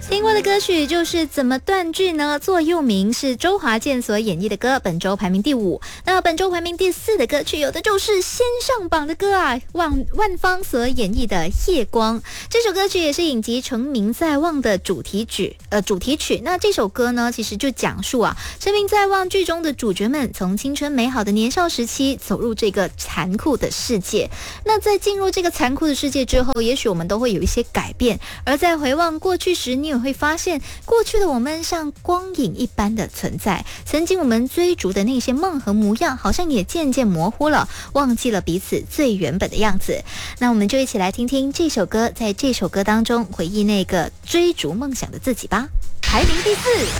听过的歌曲就是怎么断句呢？座右铭是周华健所演绎的歌，本周排名第5。那本周排名第4的歌曲，有的就是先上榜的歌啊，万芳所演绎的《夜光》。这首歌曲也是影集《成名在望》的主题曲。那这首歌呢，其实就讲述啊，《成名在望》剧中的主角们从青春美好的年少时期走入这个残酷的世界。那在进入这个残酷的世界之后，也许我们都会有一些改变，而在回望过去时，你也会发现过去的我们像光影一般的存在，曾经我们追逐的那些梦和模样好像也渐渐模糊了，忘记了彼此最原本的样子。那我们就一起来听听这首歌，在这首歌当中回忆那个追逐梦想的自己吧。排名第4。